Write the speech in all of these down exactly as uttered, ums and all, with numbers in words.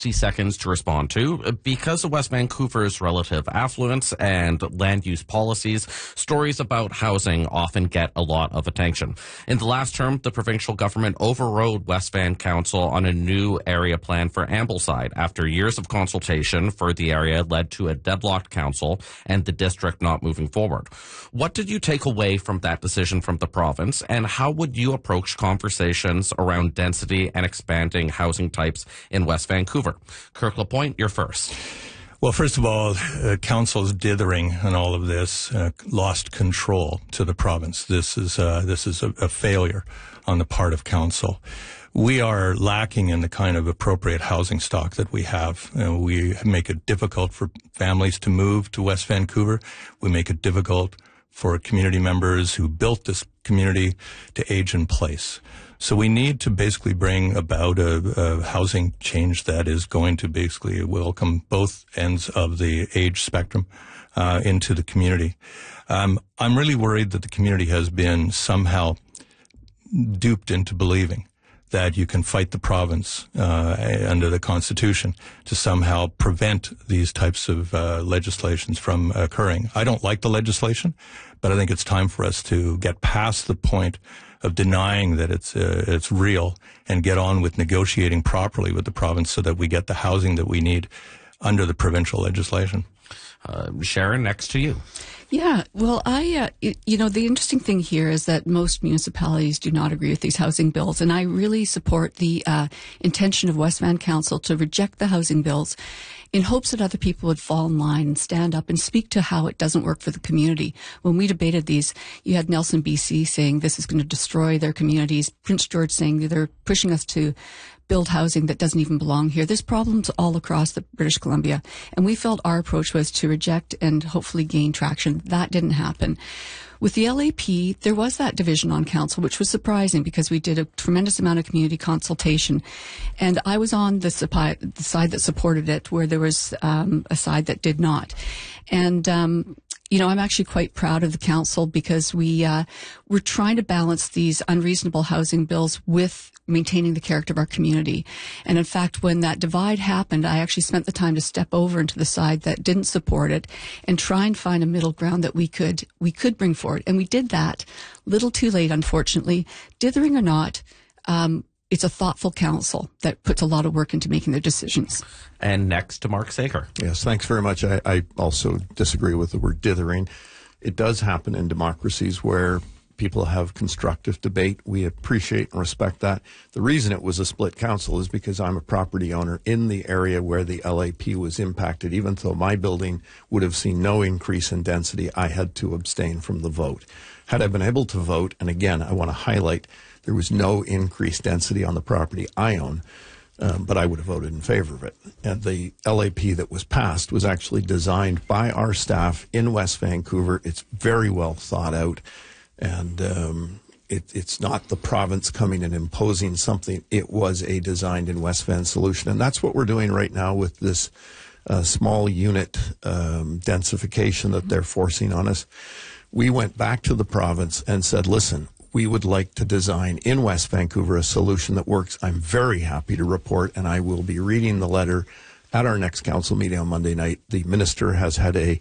sixty seconds to respond to. Because of West Vancouver's relative affluence and land use policies, stories about housing often get a lot of attention. In the last term, the provincial government overrode West Van Council on a new area plan for Ambleside after years of consultation for the area led to a deadlocked council and the district not moving forward. What did you take away from that decision from the province, and how would you approach conversations around density and expanding housing types in West Vancouver? Kirk LaPointe, you're first. Well, first of all, uh, council's dithering on all of this uh, lost control to the province. This is uh, this is a, a failure on the part of council. We are lacking in the kind of appropriate housing stock that we have. Uh, we make it difficult for families to move to West Vancouver. We make it difficult for community members who built this community to age in place. So we need to basically bring about a, a housing change that is going to basically welcome both ends of the age spectrum uh, into the community. Um, I'm really worried that the community has been somehow duped into believing that you can fight the province uh, under the Constitution to somehow prevent these types of uh, legislations from occurring. I don't like the legislation, but I think it's time for us to get past the point of denying that it's uh, it's real and get on with negotiating properly with the province so that we get the housing that we need under the provincial legislation. Uh, Sharon, next to you. Yeah, well, I, uh, it, you know, the interesting thing here is that most municipalities do not agree with these housing bills, and I really support the uh, intention of West Van Council to reject the housing bills in hopes that other people would fall in line and stand up and speak to how it doesn't work for the community. When we debated these, you had Nelson B C saying this is going to destroy their communities, Prince George saying they're pushing us to build housing that doesn't even belong here. There's problems all across the British Columbia, and we felt our approach was to reject and hopefully gain traction. That didn't happen. With the L A P, there was that division on council, which was surprising because we did a tremendous amount of community consultation. And I was on the, supi- the side that supported it, where there was um, a side that did not. And, um, you know, I'm actually quite proud of the council because we, uh, we're trying to balance these unreasonable housing bills with maintaining the character of our community. And in fact, when that divide happened, I actually spent the time to step over into the side that didn't support it and try and find a middle ground that we could, we could bring forward. And we did that little too late, unfortunately. Dithering or not, um, it's a thoughtful council that puts a lot of work into making their decisions. And next to Mark Sager. Yes, thanks very much. I, I also disagree with the word dithering. It does happen in democracies where people have constructive debate. We appreciate and respect that. The reason it was a split council is because I'm a property owner in the area where the L A P was impacted. Even though my building would have seen no increase in density, I had to abstain from the vote. Had I been able to vote, and again, I want to highlight, there was no increased density on the property I own, um, but I would have voted in favor of it. And the L A P that was passed was actually designed by our staff in West Vancouver. It's very well thought out. And um, it, it's not the province coming and imposing something. It was a designed in West Van solution. And that's what we're doing right now with this uh, small unit um, densification that they're forcing on us. We went back to the province and said, listen, we would like to design in West Vancouver a solution that works. I'm very happy to report, and I will be reading the letter at our next council meeting on Monday night. The minister has had a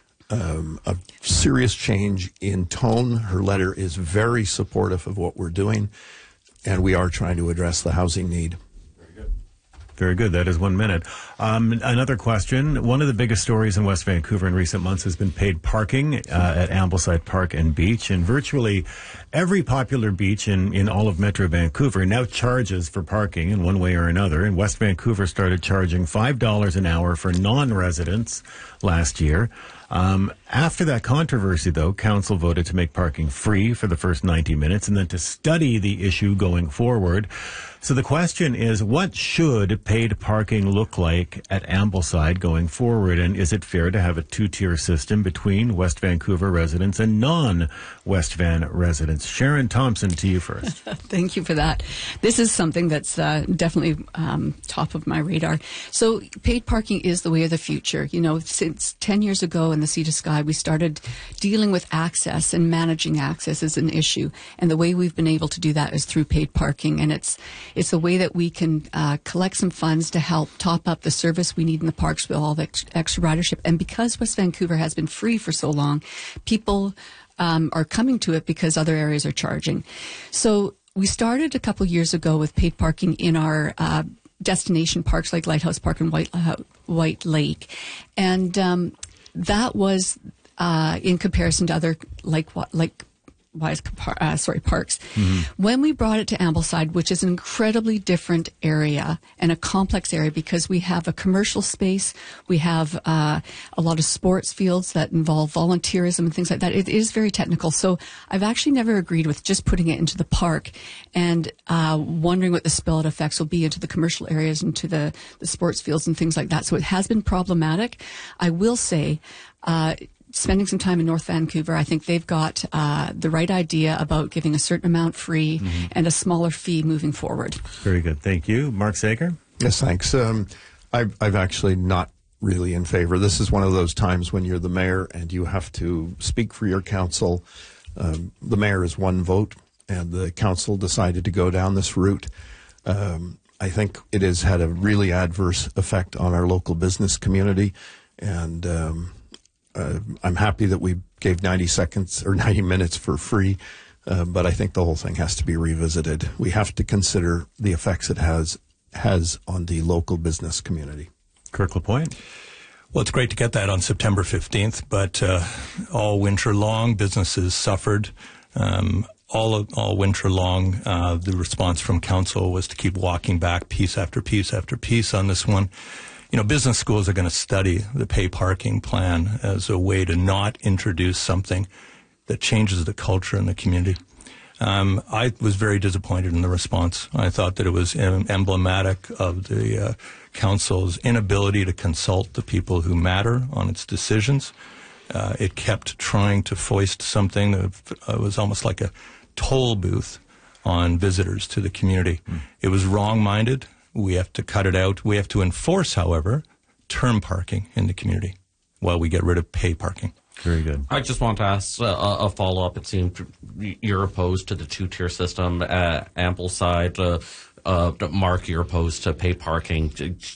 Um, a serious change in tone. Her letter is very supportive of what we're doing, and we are trying to address the housing need. Very good. Very good. That is one minute. Um, another question. One of the biggest stories in West Vancouver in recent months has been paid parking uh, at Ambleside Park and Beach, and virtually every popular beach in, in all of Metro Vancouver now charges for parking in one way or another. And West Vancouver started charging five dollars an hour for non-residents last year. Um, after that controversy, though, council voted to make parking free for the first ninety minutes and then to study the issue going forward. So the question is, what should paid parking look like at Ambleside going forward? And is it fair to have a two-tier system between West Vancouver residents and non-West Van residents? Sharon Thompson, to you first. Thank you for that. This is something that's uh, definitely um, top of my radar. So paid parking is the way of the future. You know, since ten years ago in the Sea to Sky, we started dealing with access and managing access as an issue. And the way we've been able to do that is through paid parking. And it's It's a way that we can uh, collect some funds to help top up the service we need in the parks with all the ex- extra ridership. And because West Vancouver has been free for so long, people um, are coming to it because other areas are charging. So we started a couple years ago with paid parking in our uh, destination parks like Lighthouse Park and White, uh, White Lake. And um, that was uh, in comparison to other like like Wise, uh, sorry, parks. Mm-hmm. When we brought it to Ambleside, which is an incredibly different area and a complex area because we have a commercial space, we have uh, a lot of sports fields that involve volunteerism and things like that. It is very technical. So I've actually never agreed with just putting it into the park and uh, wondering what the spill-out effects will be into the commercial areas, into the, the sports fields and things like that. So it has been problematic. I will say, uh, spending some time in North Vancouver, I think they've got uh, the right idea about giving a certain amount free mm-hmm. and a smaller fee moving forward. Very good. Thank you. Mark Sager? Yes, thanks. Um, I've, I've actually not really in favor. This is one of those times when you're the mayor and you have to speak for your council. Um, the mayor is one vote, and the council decided to go down this route. Um, I think it has had a really adverse effect on our local business community, and um, Uh, I'm happy that we gave ninety seconds or ninety minutes for free, uh, but I think the whole thing has to be revisited. We have to consider the effects it has has on the local business community. Kirk LaPointe? Well, it's great to get that on September fifteenth, but uh, all winter long, businesses suffered. Um, all all winter long, uh, the response from council was to keep walking back piece after piece after piece on this one. You know, business schools are going to study the pay parking plan as a way to not introduce something that changes the culture in the community. Um, I was very disappointed in the response. I thought that it was emblematic of the uh, council's inability to consult the people who matter on its decisions. Uh, it kept trying to foist something that uh, was almost like a toll booth on visitors to the community. Mm. It was wrong-minded. We have to cut it out. We have to enforce, however, term parking in the community while we get rid of pay parking. Very good. I just want to ask uh, a follow-up. It seemed you're opposed to the two-tier system at Ambleside. Uh, uh, Mark, you're opposed to pay parking.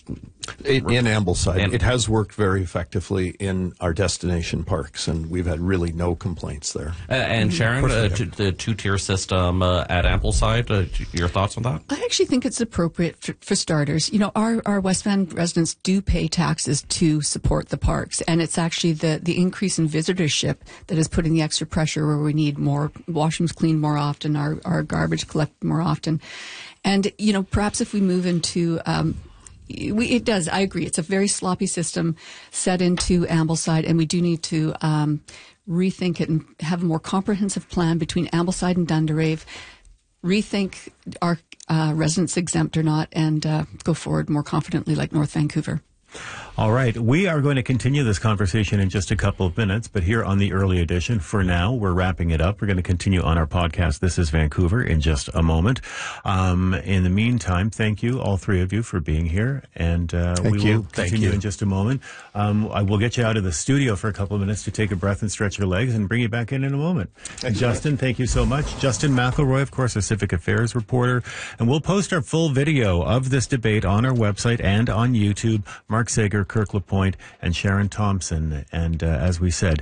In, in Ambleside, and, it has worked very effectively in our destination parks, and we've had really no complaints there. Uh, and Sharon, uh, to, the two-tier system uh, at Ambleside, uh, your thoughts on that? I actually think it's appropriate for, for starters. You know, our, our West Van residents do pay taxes to support the parks, and it's actually the, the increase in visitorship that is putting the extra pressure where we need more washrooms cleaned more often, our, our garbage collected more often. And, you know, perhaps if we move into... Um, We, it does. I agree. It's a very sloppy system set into Ambleside, and we do need to um, rethink it and have a more comprehensive plan between Ambleside and Dunderave, rethink our uh, residents exempt or not, and uh, go forward more confidently like North Vancouver. All right. We are going to continue this conversation in just a couple of minutes, but here on the early edition, for now, we're wrapping it up. We're going to continue on our podcast, This is Vancouver, in just a moment. Um, in the meantime, thank you, all three of you, for being here. And uh, we you. will Thank continue you. in just a moment. Um, I will get you out of the studio for a couple of minutes to take a breath and stretch your legs and bring you back in in a moment. Thanks, Justin, thank you so much. Justin McElroy, of course, our Civic Affairs reporter. And we'll post our full video of this debate on our website and on YouTube. Mark Sager, Kirk LaPointe, and Sharon Thompson. And uh, as we said,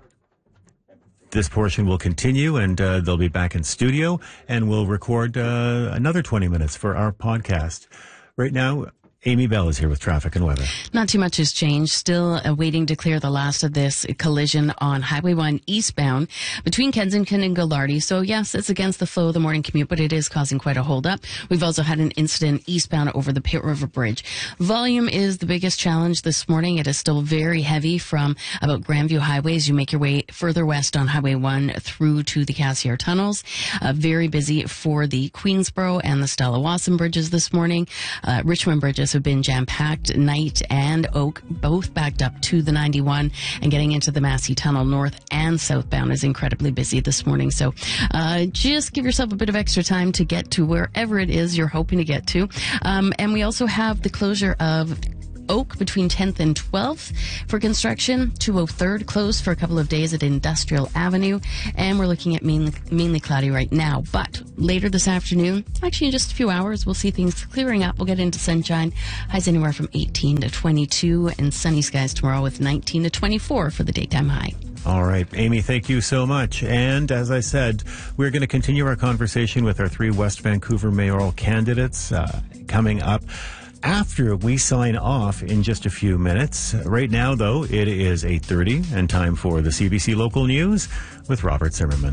this portion will continue, and uh, they'll be back in studio, and we'll record uh, another twenty minutes for our podcast. Right now, Amy Bell is here with traffic and weather. Not too much has changed. Still uh, waiting to clear the last of this collision on Highway one eastbound between Kensington and Gallardi. So yes, it's against the flow of the morning commute, but it is causing quite a holdup. We've also had an incident eastbound over the Pitt River Bridge. Volume is the biggest challenge this morning. It is still very heavy from about Grandview Highway as you make your way further west on Highway one through to the Cassiar Tunnels. Uh, very busy for the Queensboro and the Stella Wasson bridges this morning. Uh, Richmond bridges have been jam-packed. Knight and Oak both backed up to the ninety-one, and getting into the Massey Tunnel north and southbound is incredibly busy this morning. So uh, just give yourself a bit of extra time to get to wherever it is you're hoping to get to. Um, and we also have the closure of Oak between tenth and twelfth for construction. two oh third closed for a couple of days at Industrial Avenue. And we're looking at mainly, mainly cloudy right now. But later this afternoon, actually in just a few hours, we'll see things clearing up. We'll get into sunshine. Highs anywhere from eighteen to twenty-two, and sunny skies tomorrow with nineteen to twenty-four for the daytime high. All right, Amy, thank you so much. And as I said, we're going to continue our conversation with our three West Vancouver mayoral candidates uh, coming up after we sign off in just a few minutes. Right now, though, it is eight thirty and time for the C B C Local News with Robert Zimmerman.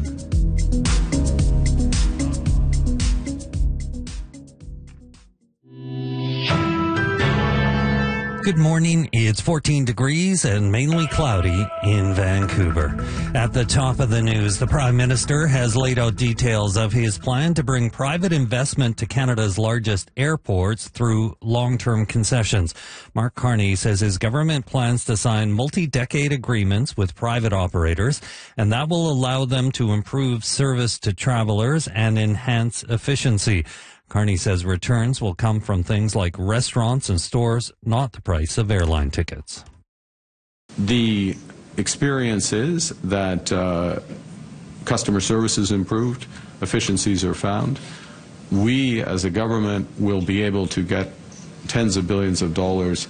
Good morning. It's fourteen degrees and mainly cloudy in Vancouver. At the top of the news, the Prime Minister has laid out details of his plan to bring private investment to Canada's largest airports through long-term concessions. Mark Carney says his government plans to sign multi-decade agreements with private operators, and that will allow them to improve service to travelers and enhance efficiency. Carney says returns will come from things like restaurants and stores, not the price of airline tickets. The experience is that uh, customer service is improved, efficiencies are found. We, as a government, will be able to get tens of billions of dollars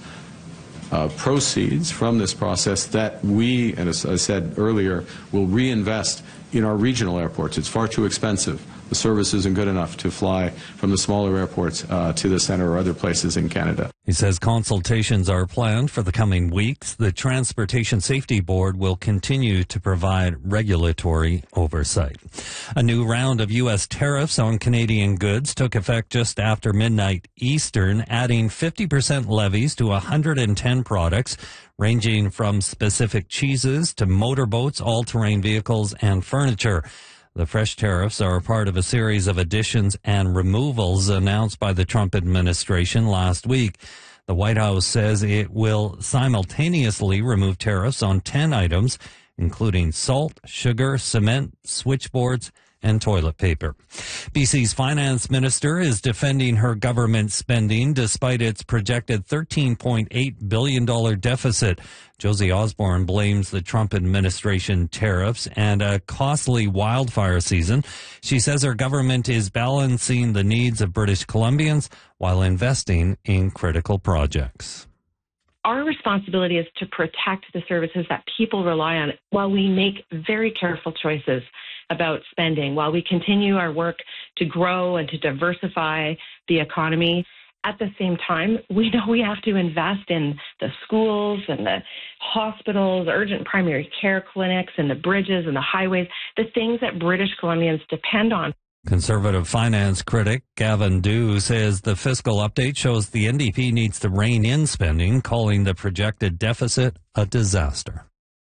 uh, proceeds from this process that we, and as I said earlier, will reinvest in our regional airports. It's far too expensive. The service isn't good enough to fly from the smaller airports uh, to the centre or other places in Canada. He says consultations are planned for the coming weeks. The Transportation Safety Board will continue to provide regulatory oversight. A new round of U S tariffs on Canadian goods took effect just after midnight Eastern, adding fifty percent levies to one hundred ten products, ranging from specific cheeses to motorboats, all-terrain vehicles, and furniture. The fresh tariffs are part of a series of additions and removals announced by the Trump administration last week. The White House says it will simultaneously remove tariffs on ten items, including salt, sugar, cement, switchboards, and toilet paper. B C's finance minister is defending her government spending despite its projected thirteen point eight billion dollars deficit. Josie Osborne blames the Trump administration tariffs and a costly wildfire season. She says her government is balancing the needs of British Columbians while investing in critical projects. Our responsibility is to protect the services that people rely on while we make very careful choices about spending, while we continue our work to grow and to diversify the economy. At the same time, we know we have to invest in the schools and the hospitals, urgent primary care clinics, and the bridges and the highways, the things that British Columbians depend on. Conservative finance critic Gavin Dew says the fiscal update shows the N D P needs to rein in spending, calling the projected deficit a disaster.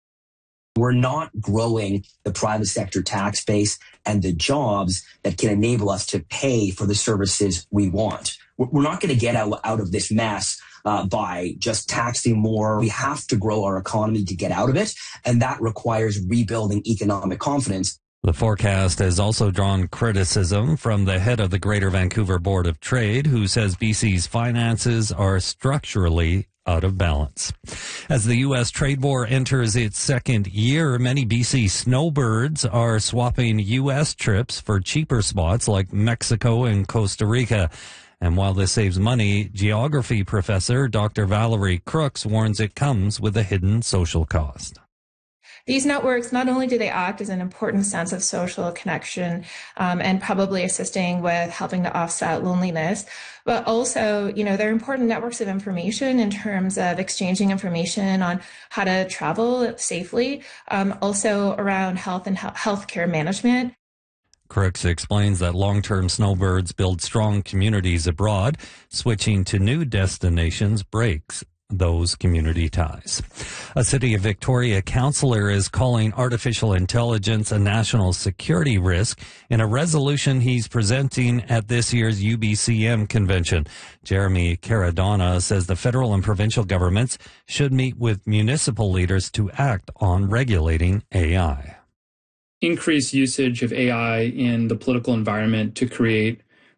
We're not growing the private sector tax base and the jobs that can enable us to pay for the services we want. We're not going to get out, out of this mess uh, by just taxing more. We have to grow our economy to get out of it, and that requires rebuilding economic confidence. The forecast has also drawn criticism from the head of the Greater Vancouver Board of Trade, who says B C's finances are structurally out of balance. As the U S trade war enters its second year, many B C snowbirds are swapping U S trips for cheaper spots like Mexico and Costa Rica. And while this saves money, geography professor Doctor Valerie Crooks warns it comes with a hidden social cost. These networks, not only do they act as an important sense of social connection um, and probably assisting with helping to offset loneliness, but also, you know, they're important networks of information in terms of exchanging information on how to travel safely, um, also around health and he- healthcare management. Crooks explains that long-term snowbirds build strong communities abroad. Switching to new destinations breaks those community ties. A City of Victoria councillor is calling artificial intelligence a national security risk in a resolution he's presenting at this year's U B C M convention. Jeremy Caradonna says the federal and provincial governments should meet with municipal leaders to act on regulating A I. Increased usage of A I in the political environment to create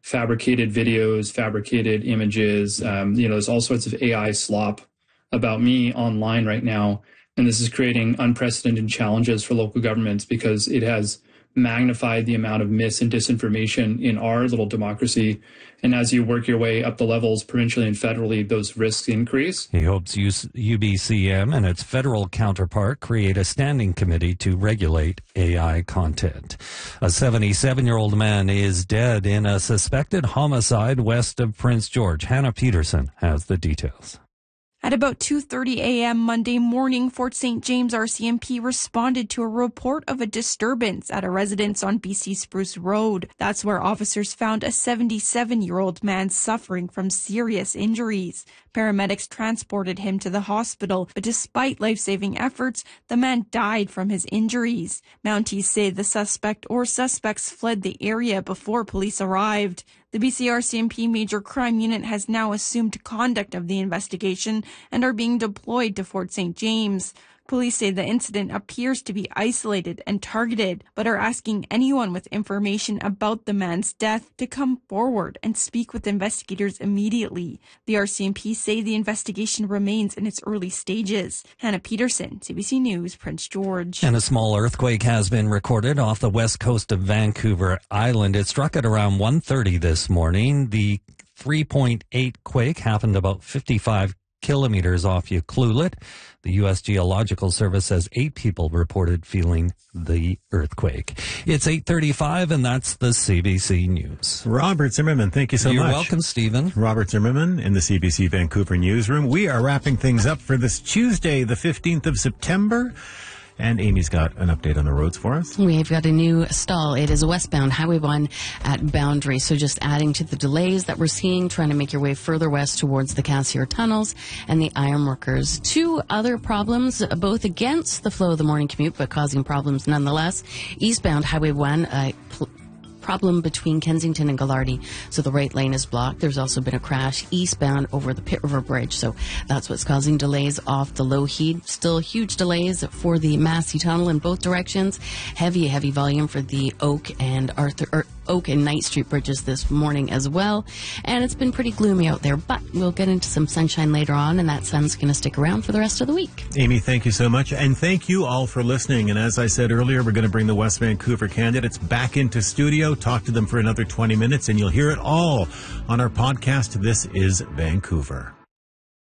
fabricated videos, fabricated images. Um, you know, there's all sorts of A I slop about me online right now. And this is creating unprecedented challenges for local governments because it has magnified the amount of mis and disinformation in our little democracy. And as you work your way up the levels, provincially and federally, those risks increase. He hopes U B C M and its federal counterpart create a standing committee to regulate A I content. A seventy-seven-year-old man is dead in a suspected homicide west of Prince George. Hannah Peterson has the details. At about two thirty a.m. Monday morning, Fort Saint James R C M P responded to a report of a disturbance at a residence on B C Spruce Road. That's where officers found a seventy-seven-year-old man suffering from serious injuries. Paramedics transported him to the hospital, but despite life-saving efforts, the man died from his injuries. Mounties say the suspect or suspects fled the area before police arrived. The B C R C M P Major Crime Unit has now assumed conduct of the investigation and are being deployed to Fort Saint James. Police say the incident appears to be isolated and targeted, but are asking anyone with information about the man's death to come forward and speak with investigators immediately. The R C M P say the investigation remains in its early stages. Hannah Peterson, C B C News, Prince George. And a small earthquake has been recorded off the west coast of Vancouver Island. It struck at around one thirty this morning. The three point eight quake happened about fifty-five kilometers off Ucluelet. The U S Geological Service says eight people reported feeling the earthquake. It's eight thirty-five, and that's the C B C News. Robert Zimmerman, thank you so You're much. You're welcome, Stephen. Robert Zimmerman in the C B C Vancouver newsroom. We are wrapping things up for this Tuesday, the fifteenth of September. And Amy's got an update on the roads for us. We've got a new stall. It is westbound Highway one at Boundary. So just adding to the delays that we're seeing, trying to make your way further west towards the Cassiar tunnels and the ironworkers. Two other problems, both against the flow of the morning commute, but causing problems nonetheless. Eastbound Highway one, uh, pl- problem between Kensington and Gallardi, so the right lane is blocked. There's also been a crash eastbound over the Pitt River Bridge, so that's what's causing delays off the Lougheed. Still huge delays for the Massey Tunnel in both directions. Heavy, heavy volume for the Oak and Arthur er, Oak and Knight Street bridges this morning as well. And it's been pretty gloomy out there, but we'll get into some sunshine later on, and that sun's going to stick around for the rest of the week. Amy, thank you so much. And thank you all for listening. And as I said earlier, we're going to bring the West Vancouver candidates back into studio, talk to them for another twenty minutes, and you'll hear it all on our podcast. This is Vancouver.